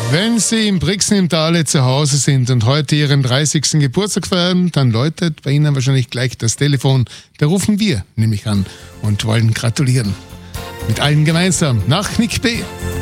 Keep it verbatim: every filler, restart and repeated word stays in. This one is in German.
Wenn Sie im Brixen im Tale zu Hause sind und heute Ihren dreißigsten Geburtstag feiern, dann läutet bei Ihnen wahrscheinlich gleich das Telefon. Da rufen wir nämlich an und wollen gratulieren. Mit allen gemeinsam nach Knick B.